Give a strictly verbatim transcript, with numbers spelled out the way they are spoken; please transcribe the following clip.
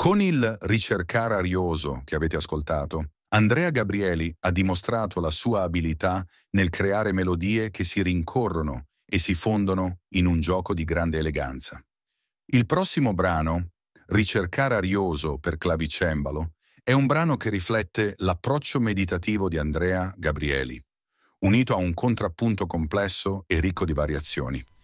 Con il ricercare arioso che avete ascoltato, Andrea Gabrieli ha dimostrato la sua abilità nel creare melodie che si rincorrono e si fondono in un gioco di grande eleganza. Il prossimo brano, Ricercare arioso per clavicembalo, è un brano che riflette l'approccio meditativo di Andrea Gabrieli, unito a un contrappunto complesso e ricco di variazioni.